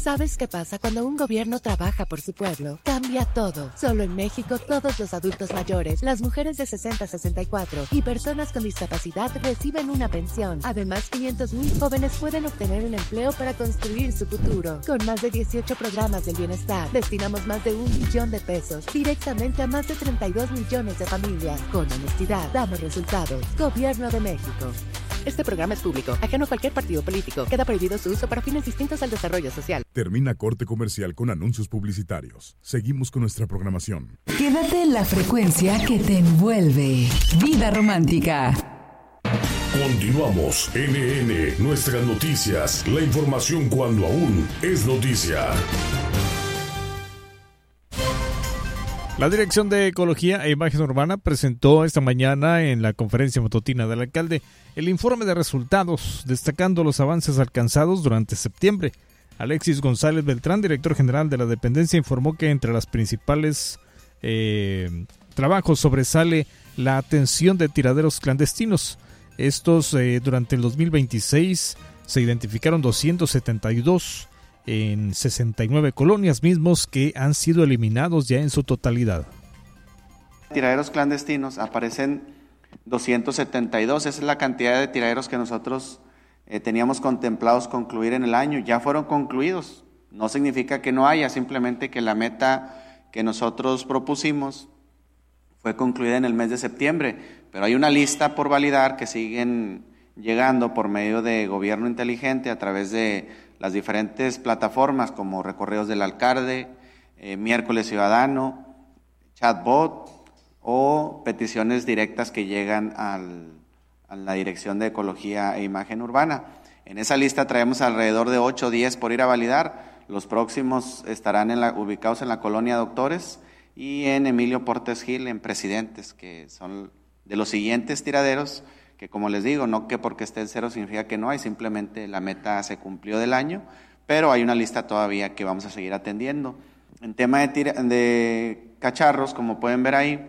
¿Sabes qué pasa cuando un gobierno trabaja por su pueblo? Cambia todo. Solo en México, todos los adultos mayores, las mujeres de 60 a 64 y personas con discapacidad reciben una pensión. Además, 500,000 jóvenes pueden obtener un empleo para construir su futuro. Con más de 18 programas del bienestar, destinamos más de 1 billón de pesos directamente a más de 32 millones de familias. Con honestidad, damos resultados. Gobierno de México. Este programa es público, ajeno a cualquier partido político. Queda prohibido su uso para fines distintos al desarrollo social. Termina corte comercial con anuncios publicitarios. Seguimos con nuestra programación. Quédate en la frecuencia que te envuelve. Vida romántica. Continuamos. NN, nuestras noticias. La información cuando aún es noticia. La Dirección de Ecología e Imagen Urbana presentó esta mañana en la conferencia matutina del alcalde el informe de resultados, destacando los avances alcanzados durante septiembre. Alexis González Beltrán, director general de la dependencia, informó que entre las principales trabajos sobresale la atención de tiraderos clandestinos. Estos durante el 2026 se identificaron 272 en 69 colonias, mismos que han sido eliminados ya en su totalidad. Tiraderos clandestinos aparecen 272, esa es la cantidad de tiraderos que nosotros teníamos contemplados concluir en el año. Ya fueron concluidos, no significa que no haya, simplemente que la meta que nosotros propusimos fue concluida en el mes de septiembre, pero hay una lista por validar que siguen llegando por medio de Gobierno Inteligente a través de las diferentes plataformas como Recorridos del Alcalde, Miércoles Ciudadano, Chatbot o peticiones directas que llegan a la Dirección de Ecología e Imagen Urbana. En esa lista traemos alrededor de 8 o 10 por ir a validar. Los próximos estarán ubicados en la Colonia Doctores y en Emilio Portes Gil, en Presidentes, que son de los siguientes tiraderos, que como les digo, no que porque esté en cero significa que no hay, simplemente la meta se cumplió del año, pero hay una lista todavía que vamos a seguir atendiendo. En tema de cacharros, como pueden ver ahí,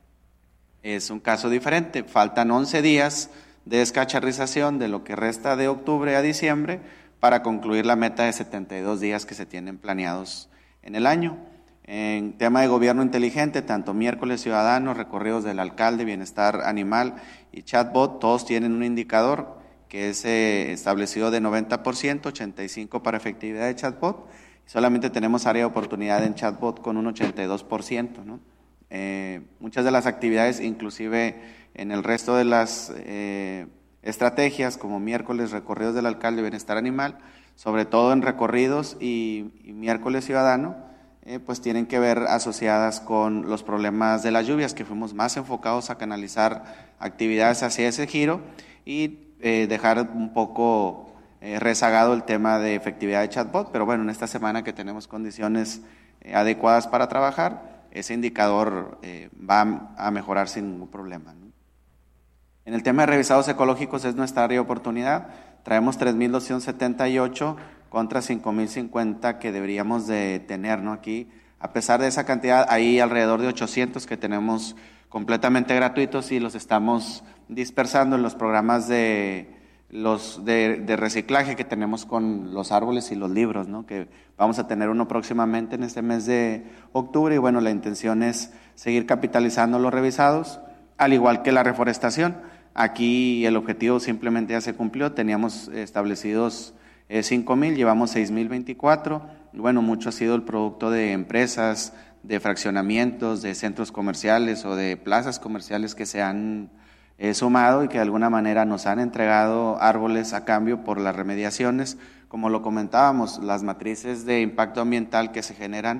es un caso diferente. Faltan 11 días de descacharrización de lo que resta de octubre a diciembre para concluir la meta de 72 días que se tienen planeados en el año. En tema de gobierno inteligente, tanto Miércoles Ciudadano, Recorridos del Alcalde, Bienestar Animal y Chatbot, todos tienen un indicador que es establecido de 90%, 85% para efectividad de Chatbot, y solamente tenemos área de oportunidad en Chatbot con un 82%, ¿no? Muchas de las actividades, inclusive en el resto de las estrategias, como Miércoles, Recorridos del Alcalde, Bienestar Animal, sobre todo en Recorridos y Miércoles Ciudadano, pues tienen que ver asociadas con los problemas de las lluvias, que fuimos más enfocados a canalizar actividades hacia ese giro y dejar un poco rezagado el tema de efectividad de Chatbot, pero bueno, en esta semana que tenemos condiciones adecuadas para trabajar, ese indicador va a mejorar sin ningún problema, ¿no? En el tema de revisados ecológicos es nuestra área de oportunidad, traemos 3,278 contra 5,050 que deberíamos de tener, ¿no? Aquí, a pesar de esa cantidad, hay alrededor de 800 que tenemos completamente gratuitos y los estamos dispersando en los programas de reciclaje que tenemos con los árboles y los libros, ¿no? Que vamos a tener uno próximamente en este mes de octubre y bueno, la intención es seguir capitalizando los revisados, al igual que la reforestación. Aquí el objetivo simplemente ya se cumplió, teníamos establecidos 5,000, llevamos 6,024. Bueno, mucho ha sido el producto de empresas, de fraccionamientos, de centros comerciales o de plazas comerciales que se han sumado y que de alguna manera nos han entregado árboles a cambio por las remediaciones. Como lo comentábamos, las matrices de impacto ambiental que se generan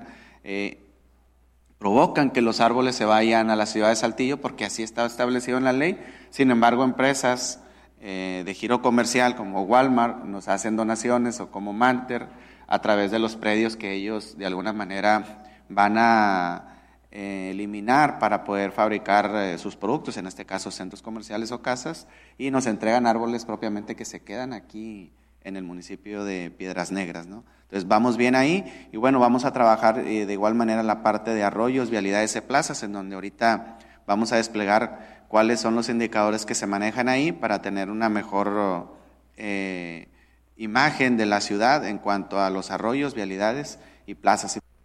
provocan que los árboles se vayan a la ciudad de Saltillo porque así está establecido en la ley. Sin embargo, empresas de giro comercial como Walmart nos hacen donaciones o como Manter a través de los predios que ellos de alguna manera van a eliminar para poder fabricar sus productos, en este caso centros comerciales o casas, y nos entregan árboles propiamente que se quedan aquí en el municipio de Piedras Negras, ¿no? Entonces vamos bien ahí y bueno, vamos a trabajar de igual manera la parte de arroyos, vialidades y plazas, en donde ahorita vamos a desplegar cuáles son los indicadores que se manejan ahí para tener una mejor imagen de la ciudad en cuanto a los arroyos, vialidades y plazas.